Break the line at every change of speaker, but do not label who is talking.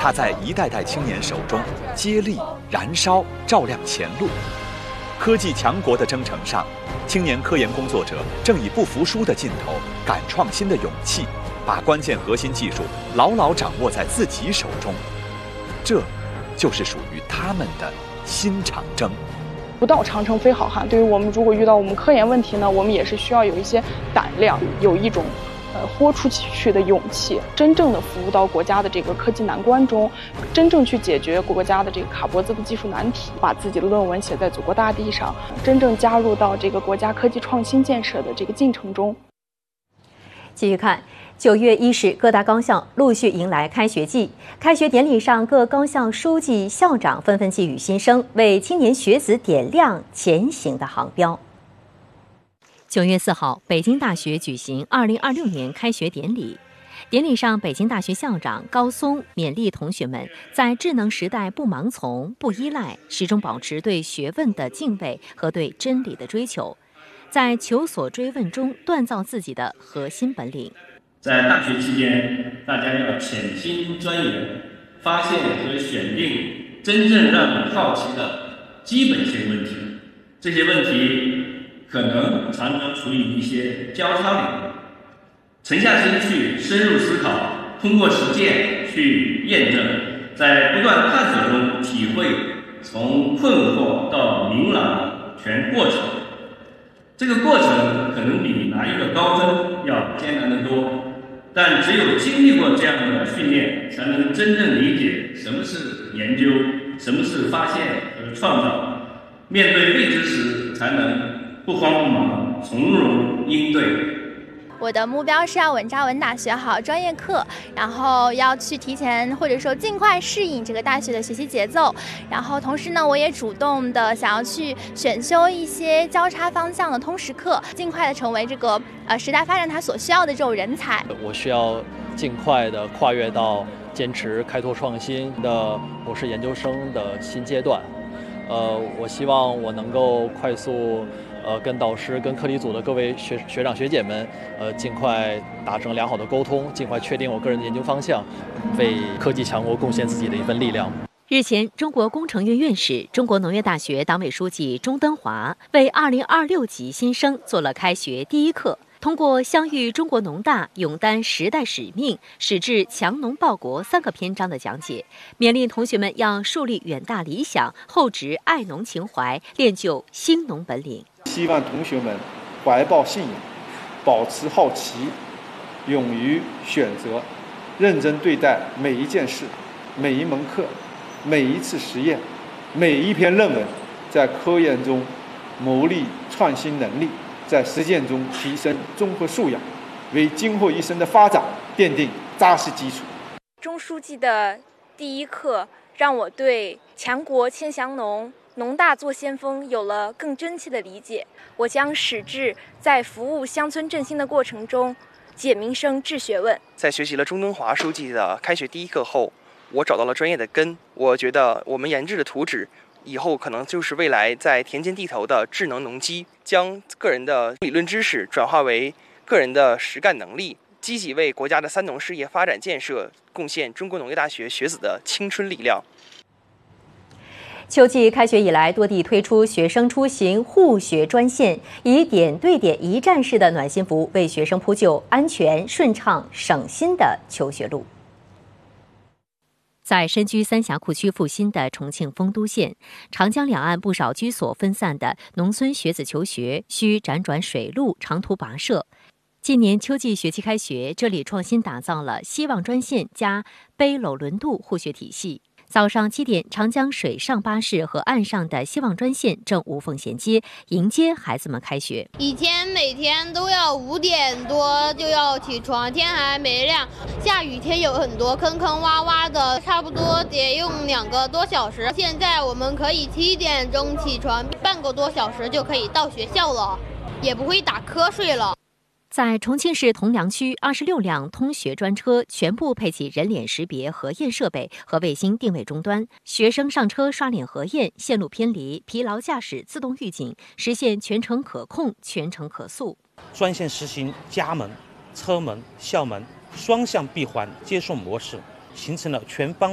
它在一代代青年手中接力、燃烧、照亮前路。科技强国的征程上，青年科研工作者正以不服输的劲头、敢创新的勇气，把关键核心技术牢牢掌握在自己手中。这，就是属于他们的新长征。
不到长城非好汉。对于我们，如果遇到我们科研问题呢，我们也是需要有一些胆量，有一种豁出去的勇气，真正的服务到国家的这个科技难关中，真正去解决国家的这个卡脖子的技术难题，把自己的论文写在祖国大地上，真正加入到这个国家科技创新建设的这个进程中。
继续看，9月1日，各大高校陆续迎来开学季。开学典礼上，各高校书记、校长纷纷寄语新生，为青年学子点亮前行的航标。9月4号，北京大学举行2026年开学典礼。典礼上，北京大学校长高松勉励同学们在智能时代不盲从、不依赖，始终保持对学问的敬畏和对真理的追求，在求索追问中锻造自己的核心本领。
在大学期间，大家要潜心钻研，发现和选定真正让你好奇的基本性问题。这些问题可能常常处于一些交叉领域，沉下心去深入思考，通过实践去验证，在不断探索中体会从困惑到明朗的全过程。这个过程可能比拿一个高分要艰难得多，但只有经历过这样的训练，才能真正理解什么是研究，什么是发现和创造。面对未知时，才能不慌不忙，从容应对。
我的目标是要稳扎稳打学好专业课，然后要去提前或者说尽快适应这个大学的学习节奏，然后同时呢，我也主动的想要去选修一些交叉方向的通识课，尽快的成为这个时代发展它所需要的这种人才。
我需要尽快的跨越到坚持开拓创新的博士研究生的新阶段。我希望我能够快速跟导师、跟课题组的各位学长学姐们，尽快达成良好的沟通，尽快确定我个人的研究方向，为科技强国贡献自己的一份力量。
日前，中国工程院院士、中国农业大学党委书记钟登华为2026级新生做了开学第一课。通过相遇中国农大、勇担时代使命、矢志强农报国3个篇章的讲解，勉励同学们要树立远大理想，厚植爱农情怀，练就兴农本领。
希望同学们怀抱信仰，保持好奇，勇于选择，认真对待每一件事、每一门课、每一次实验、每一篇论文，在科研中谋砺创新能力，在实践中提升综合素养，为今后一生的发展奠定扎实基础。
钟书记的第一课让我对强国千祥农、农大做先锋有了更真切的理解。我将矢志在服务乡村振兴的过程中解民生、治学问。
在学习了钟登华书记的开学第一课后，我找到了专业的根。我觉得我们研制的图纸以后可能就是未来在田间地头的智能农机，将个人的理论知识转化为个人的实干能力，积极为国家的3农事业发展建设贡献中国农业大学学子的青春力量。
秋季开学以来，多地推出学生出行护学专线，以点对点一站式的暖心服务，为学生铺就安全、顺畅、省心的求学路。在身居三峡库区腹心的重庆丰都县，长江两岸不少居所分散的农村学子求学需辗转水路、长途跋涉。今年秋季学期开学，这里创新打造了希望专线加背篓轮渡护学体系。早上7点，长江水上巴士和岸上的希望专线正无缝衔接，迎接孩子们开学。
以前每天都要5点多就要起床，天还没亮，下雨天有很多坑坑洼洼的，差不多得用2个多小时。现在我们可以7点钟起床，半个多小时就可以到学校了，也不会打瞌睡了。
在重庆市铜梁区，26辆通学专车全部配齐人脸识别核验设备和卫星定位终端，学生上车刷脸核验，线路偏离、疲劳驾驶自动预警，实现全程可控、全程可塑。
专线实行家门、车门、校门双向闭环接送模式，形成了全方